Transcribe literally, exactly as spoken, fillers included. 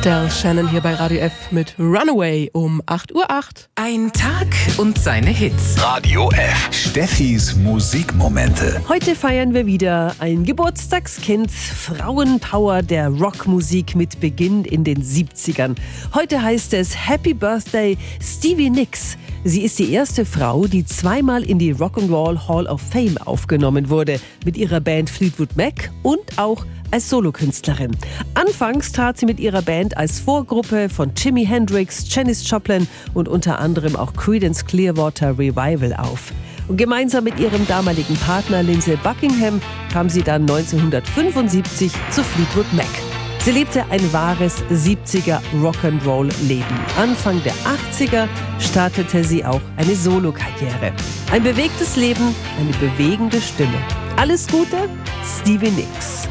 Del Shannon hier bei Radio F mit Runaway um acht Uhr acht. Ein Tag und seine Hits. Radio F. Steffis Musikmomente. Heute feiern wir wieder ein Geburtstagskind, Frauenpower der Rockmusik mit Beginn in den siebzigern. Heute heißt es Happy Birthday Stevie Nicks. Sie ist die erste Frau, die zweimal in die Rock'n'Roll Hall of Fame aufgenommen wurde, mit ihrer Band Fleetwood Mac und auch als Solokünstlerin. Anfangs trat sie mit ihrer Band als Vorgruppe von Jimi Hendrix, Janis Joplin und unter anderem auch Creedence Clearwater Revival auf. Und gemeinsam mit ihrem damaligen Partner Lindsey Buckingham kam sie dann neunzehnhundertfünfundsiebzig zu Fleetwood Mac. Sie lebte ein wahres siebziger Rock'n'Roll-Leben. Anfang der achtziger startete sie auch eine Solokarriere. Ein bewegtes Leben, eine bewegende Stimme. Alles Gute, Stevie Nicks.